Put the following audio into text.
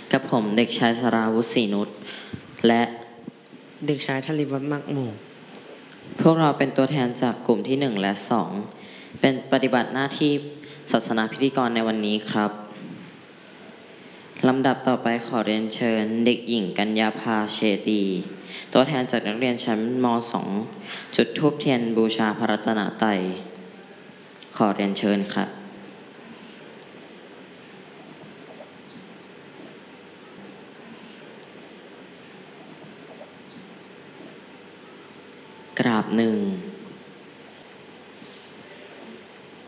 กับผมเด็กชายสราวุฒิศรีนุชและเด็กชายธลิวัฒน์มักหมู่พวกเราเป็นตัวแทนจากกลุ่มที่1และ2เป็นปฏิบัติหน้าที่ศาสนาพิธีกรในวันนี้ครับลำดับต่อไปขอเรียนเชิญเด็กหญิงกัญญาภาเชตีตัวแทนจากนักเรียนชั้นม.2 จุดธูปเทียนบูชาพระรัตนตรัยขอเรียนเชิญครับกราบ1